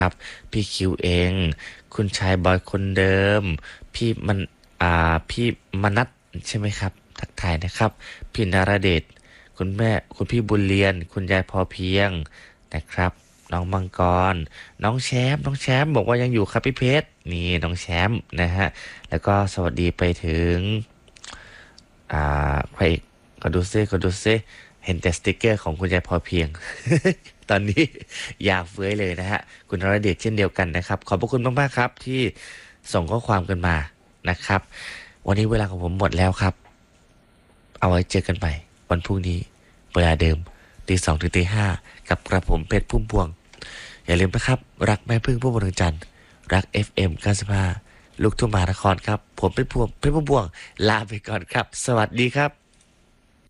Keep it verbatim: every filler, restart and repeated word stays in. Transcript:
ครับพี่คิวเองคุณชายบอยคนเดิมพี่มันอ่าพี่มนัสใช่ไหมครับทักทายนะครับพี่นราเดชคุณแม่คุณพี่บุญเรียนคุณยายพอเพียงนะครับน้องมังกรน้องแชมป์น้องแชมป์บอกว่ายังอยู่ครับพี่เพชรนี่น้องแชมป์นะฮะแล้วก็สวัสดีไปถึงอ่าใครอีกก็ดูซิก็ดูซิเห็นแต่สติกเกอร์ของคุณยายพอเพียง ตอนนี้อยากเฟ้ยเลยนะฮะคุณนรเดชเช่นเดียวกันนะครับขอบพระคุณมากๆครับที่ส่งข้อความกันมานะครับวันนี้เวลาของผมหมดแล้วครับเอาไว้เจอกันใหม่วันพรุ่งนี้เวลาเดิมตีสองถึงตีห้ากับกระผมเพชรพุ่มพวงอย่าลืมนะครับรักแม่พึ่งผู้บริจันทร์รัก เอฟ เอ็ม เก้าสิบห้าลูกทุ่งมหานครครับผมเป็นพวงเพชรพุ่มพวงลาไปก่อนครับสวัสดีครับ